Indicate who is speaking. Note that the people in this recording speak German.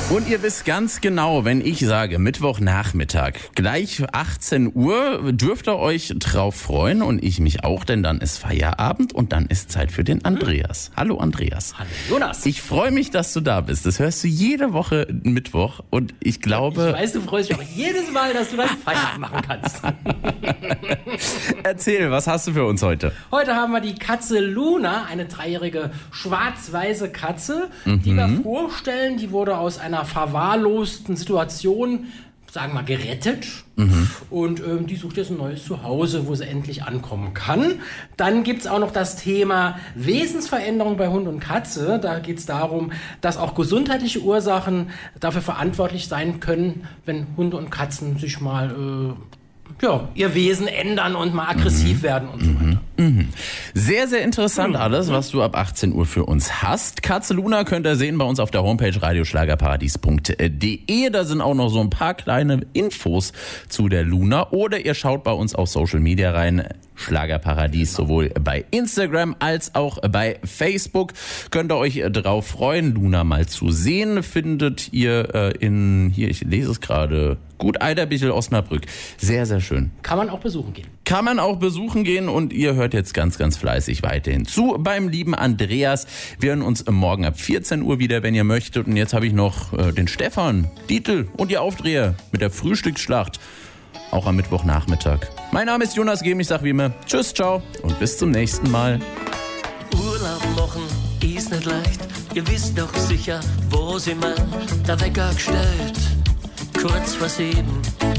Speaker 1: Und ihr wisst ganz genau, wenn ich sage Mittwochnachmittag, gleich 18 Uhr, dürft ihr euch drauf freuen und ich mich auch, denn dann ist Feierabend und dann ist Zeit für den Andreas. Hallo Andreas.
Speaker 2: Hallo Jonas.
Speaker 1: Ich freue mich, dass du da bist. Das hörst du jede Woche Mittwoch und ich glaube...
Speaker 2: Ich weiß, du freust dich auch jedes Mal, dass du deinen Feierabend machen kannst.
Speaker 1: Erzähl, was hast du für uns heute?
Speaker 2: Heute haben wir die Katze Luna, eine 3-jährige schwarz-weiße Katze, die wir vorstellen. Die wurde aus einer verwahrlosten Situation, sagen wir mal, gerettet. Und die sucht jetzt ein neues Zuhause, wo sie endlich ankommen kann. Dann gibt es auch noch das Thema Wesensveränderung bei Hund und Katze. Da geht es darum, dass auch gesundheitliche Ursachen dafür verantwortlich sein können, wenn Hunde und Katzen sich mal ihr Wesen ändern und mal aggressiv werden und so weiter.
Speaker 1: Sehr, sehr interessant alles, was du ab 18 Uhr für uns hast. Katze Luna könnt ihr sehen bei uns auf der Homepage radioschlagerparadies.de. Da sind auch noch so ein paar kleine Infos zu der Luna. Oder ihr schaut bei uns auf Social Media rein. Schlagerparadies, sowohl bei Instagram als auch bei Facebook. Könnt ihr euch drauf freuen, Luna mal zu sehen. Findet ihr ich lese es gerade, Gut Eiderbichel, Osnabrück. Sehr, sehr schön.
Speaker 2: Kann man auch besuchen gehen.
Speaker 1: Kann man auch besuchen gehen und ihr hört jetzt ganz, ganz fleißig weiterhin zu beim lieben Andreas. Wir hören uns morgen ab 14 Uhr wieder, wenn ihr möchtet. Und jetzt habe ich noch den Stefan, Dietl und die Aufdreher mit der Frühstücksschlacht. Auch am Mittwochnachmittag. Mein Name ist Jonas Gehm, ich sag wie immer tschüss, ciao und bis zum nächsten Mal.
Speaker 3: Urlaub machen ist nicht leicht, ihr wisst doch sicher, wo sie meinen. Der Wecker gestellt, kurz vor 7.